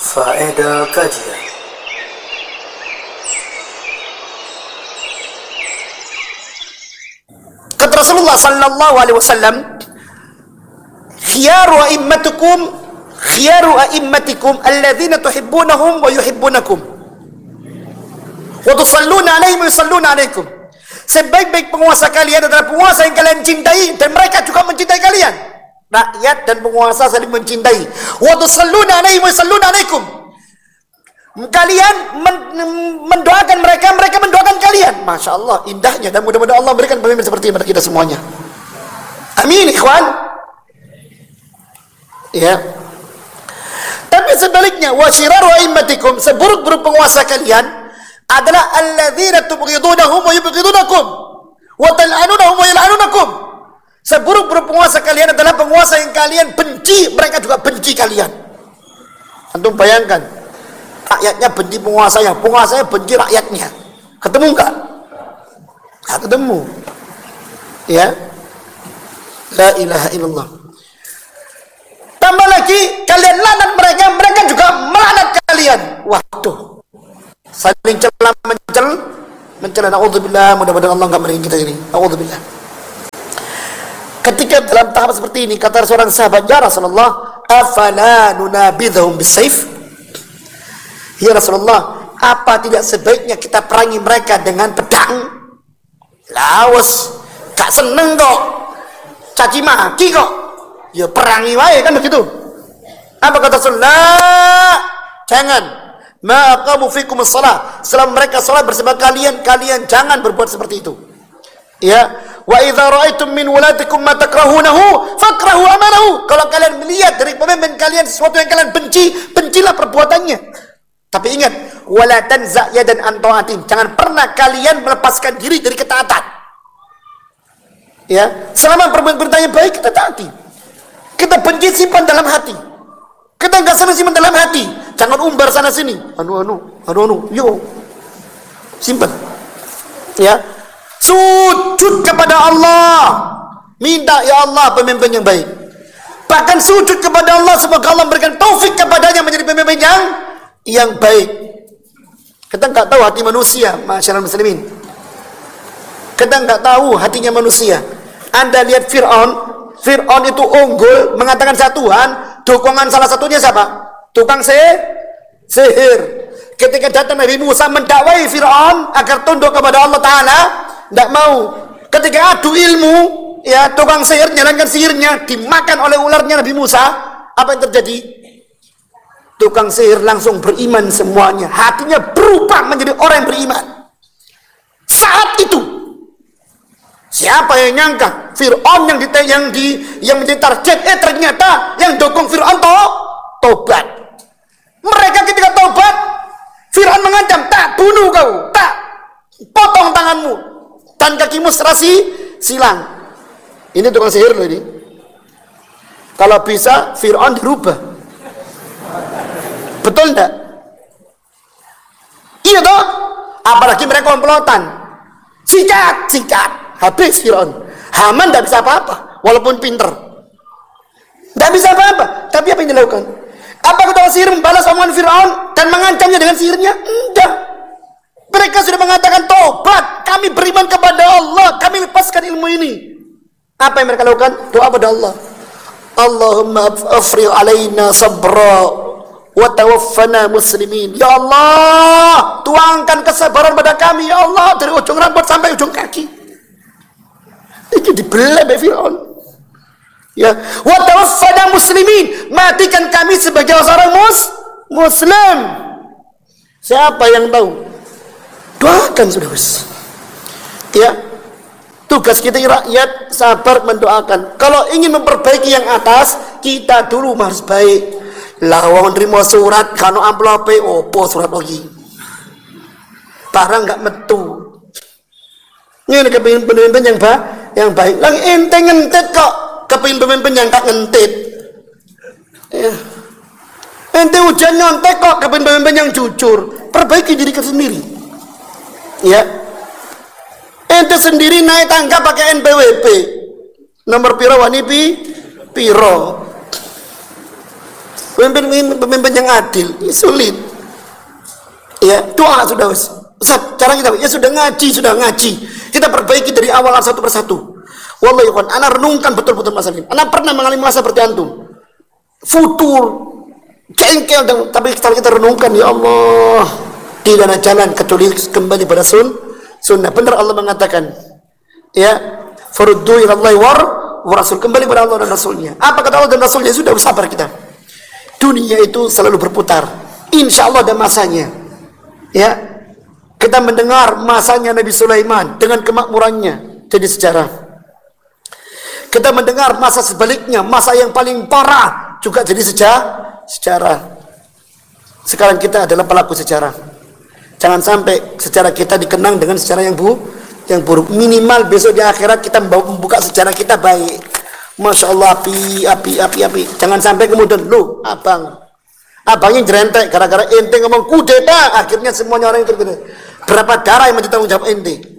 Faedah kajian. Kata Rasulullah sallallahu alaihi wasallam, khiyaru a'immatikum alladzina tuhibbunahum wa yuhibbunakum wa tusalluna alaihim wa yusalluna alaikum. Sebaik-baik penguasa kalian adalah penguasa yang kalian cintai dan mereka juga mencintai kalian. Rakyat dan penguasa saling mencintai. Wa tusalluna alaihim wa yusalluna alaikum. Kalian mendoakan mereka, mereka mendoakan kalian. Masya Allah, indahnya. Dan mudah-mudahan Allah berikan pemimpin seperti kita semuanya. Amin, ikhwan. Ya. Tapi sebaliknya, wa syiraru a'immatikum, seburuk-buruk penguasa kalian adalah alladzina tubghidunahum wa yubghidunakum wa tal'anunahum wa yal'anunakum. Seburuk-buruk penguasa kalian adalah penguasa yang kalian benci, mereka juga benci kalian. Antum bayangkan, rakyatnya benci penguasanya, penguasanya benci rakyatnya. Ketemu enggak? Enggak ketemu. Ya. La ilaha illallah. Tambah lagi, kalian laknat mereka, mereka juga melaknat kalian. Waduh. Saling mencela. Na'udzubillah, mudah-mudahan Allah enggak meringin kita ini. Na'udzubillah. Ketika dalam tahap seperti ini, kata seorang sahabat, ya Rasulullah, afala nunabidhum bisayf? Ya Rasulullah, apa tidak sebaiknya kita perangi mereka dengan pedang? Lawas, gak seneng kok, caci maki kok, ya perangi wae kan begitu. Apa kata Rasulullah? Jangan. Ma aqamu fikum as-shalah. Selama mereka salat bersama kalian, kalian jangan berbuat seperti itu. Ya, wa idza ra'aitum min wulatikum ma takrahunahu fakrahu amalahu. Kalau kalian melihat dari pemimpin kalian sesuatu yang kalian benci, bencilah perbuatannya. Tapi ingat, wala tanza' yadan an ta'atin. Jangan pernah kalian melepaskan diri dari ketaatan. Ya, selama perbuatannya baik kita taati. Kita benci simpan dalam hati. Kita enggak senang simpan dalam hati. Jangan umbar sana sini. Yo. Simpan. Ya. Sujud kepada Allah. Minta ya Allah pemimpin yang baik. Bahkan sujud kepada Allah semoga Allah memberikan taufik kepadanya menjadi pemimpin yang baik. Kita enggak tahu hati manusia, masyarakat muslimin. Kita enggak tahu hatinya manusia. Anda lihat Fir'aun itu unggul mengatakan Tuhan, dukungan salah satunya siapa? Tukang sihir. Ketika datang Nabi Musa mendakwai Fir'aun agar tunduk kepada Allah Ta'ala, tidak mau. Ketika adu ilmu, ya tukang sihir menjalankan sihirnya, dimakan oleh ularnya Nabi Musa. Apa yang terjadi? Tukang sihir langsung beriman semuanya. Hatinya berubah menjadi orang yang beriman. Saat itu, siapa yang nyangka Fir'aun yang menjadi target, ternyata yang dukung Fir'aun tobat. Mereka ketika tobat, Fir'aun mengancam, tak bunuh kau, tak potong tanganmu dan kakimu serasi silang. Ini tukang sihir loh ini. Kalau bisa Fir'aun dirubah. Betul enggak? Iya toh? Apalagi mereka komplotan. Sikat. Habis Fir'aun. Haman enggak bisa apa-apa, walaupun pinter. Enggak bisa apa-apa. Tapi apa yang dilakukan? Apa tukang sihir membalas omongan Fir'aun dan mengancamnya dengan sihirnya? Enggak. Mereka sudah mengatakan tobat, kami beriman kepada Allah, kami lepaskan ilmu ini. Apa yang mereka lakukan? Doa pada Allah. Allahumma afrigh alaina sabra wa tawaffana muslimin. Ya Allah, tuangkan kesabaran pada kami ya Allah, dari ujung rambut sampai ujung kaki. Itu dibelah oleh Fir'aun. Ya, wa tawaffana muslimin, matikan kami sebagai seorang muslim. Siapa yang tahu? Doakan sudah wis. Ya. Tugas kita rakyat sabar mendoakan. Kalau ingin memperbaiki yang atas, kita dulu harus baik. Lah wong nrimo surat kano amplope opo surat lagi. Barang enggak metu. Ini kepengin pemimpin yang baik. Lang ente ngentit kok kepengin pemimpin yang tak ngentit. Ya. Ente hujan nyontek kok kepengin pemimpin yang jujur. Perbaiki diri kita sendiri. Ya. Ente sendiri naik tangga pakai NPWP. Nomor piro wani piro. Pemimpin yang adil, ini sulit. Ya, doa sudah Ustaz, cara kita ya sudah ngaji. Kita perbaiki dari awal satu persatu. Wallahi ikhwan, ana renungkan betul-betul masalah ini. Ana pernah mengalami masa seperti antum. Futur, jengkel, tapi kalau kita renungkan, ya Allah, tidak ada jalan kecuali kembali pada sunnah. Benar Allah mengatakan, ya, faruddu ila Allah wa rasul, kembali pada Allah dan Rasulnya. Apa kata Allah dan Rasulnya? Sudah sabar kita. Dunia itu selalu berputar. Insya Allah ada masanya. Ya, kita mendengar masanya Nabi Sulaiman dengan kemakmurannya jadi sejarah. Kita mendengar masa sebaliknya, masa yang paling parah juga jadi sejarah. Sekarang kita adalah pelaku sejarah. Jangan sampai sejarah kita dikenang dengan sejarah yang buruk. Minimal besok di akhirat kita membuka sejarah kita baik. Masya Allah, api. Jangan sampai kemudian, loh, abangnya jerentek gara-gara ente ngomong kudeta, akhirnya semuanya orang itu. Berapa darah yang menjadi tanggung jawab ente?